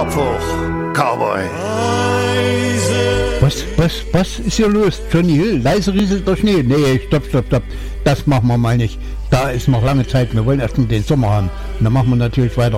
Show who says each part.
Speaker 1: Kopf hoch, Cowboy.
Speaker 2: Was ist hier los? Johnny Hill, leise rieselt der Schnee. Nee, stopp. Das machen wir mal nicht. Da ist noch lange Zeit. Wir wollen erst mal den Sommer haben. Und dann machen wir natürlich weiter.